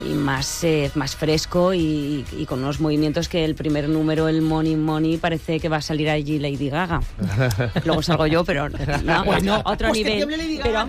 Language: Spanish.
más fresco y con unos movimientos que el primer número, el Money Money, parece que va a salir allí Lady Gaga. Luego salgo yo, pero no, Bueno, otro pues que nivel. tiemble Lady Gaga. Pero